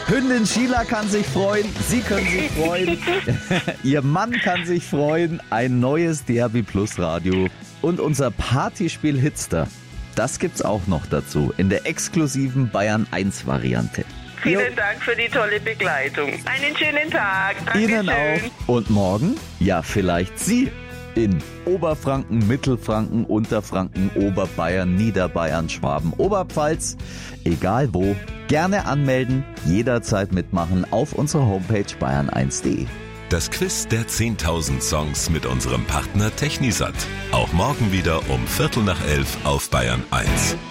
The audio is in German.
Hündin Sheila kann sich freuen, Sie können sich freuen, Ihr Mann kann sich freuen, ein neues DRB Plus Radio und unser Partyspiel Hitster. Das gibt's auch noch dazu in der exklusiven Bayern 1 Variante. Vielen Dank für die tolle Begleitung. Einen schönen Tag. Ihnen Dankeschön. auch. Und morgen? Ja, vielleicht Sie. In Oberfranken, Mittelfranken, Unterfranken, Oberbayern, Niederbayern, Schwaben, Oberpfalz. Egal wo. Gerne anmelden, jederzeit mitmachen auf unserer Homepage bayern1.de. Das Quiz der 10.000 Songs mit unserem Partner Technisat. Auch morgen wieder um 11:45 auf Bayern 1.